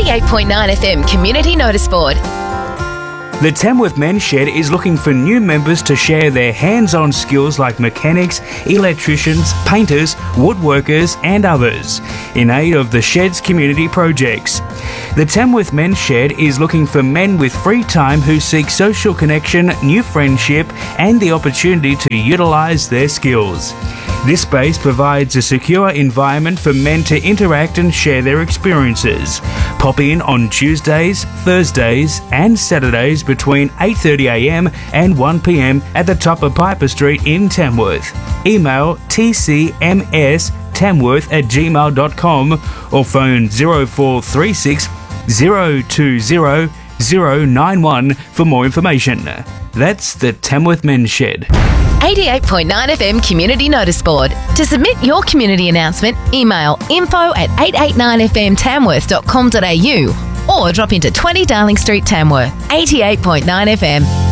88.9 FM Community Notice Board. The Tamworth Men's Shed is looking for new members to share their hands-on skills like mechanics, electricians, painters, woodworkers and others in aid of the Shed's community projects. The Tamworth Men's Shed is looking for men with free time who seek social connection, new friendship and the opportunity to utilise their skills. This space provides a secure environment for men to interact and share their experiences. Pop in on Tuesdays, Thursdays and Saturdays between 8:30am and 1pm at the top of Piper Street in Tamworth. Email tcmstamworth@gmail.com or phone 0436 020 091 for more information. That's the Tamworth Men's Shed. 88.9 FM Community Notice Board. To submit your community announcement, email info@889fmtamworth.com.au or drop into 20 Darling Street, Tamworth. 88.9 FM.